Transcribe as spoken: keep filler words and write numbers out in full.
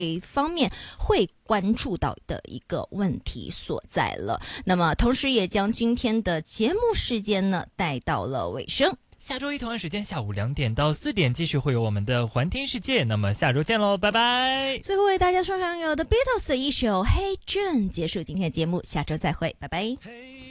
方面会关注到的一个问题所在了。那么同时也将今天的节目时间呢带到了尾声。 下周一同样时间下午两点到四点继续会有我们的环听世界，那么下周见喽，拜拜。 最后为大家送上有的 Beatles 的一首《黑 June》结束今天的节目，下周再会，拜拜。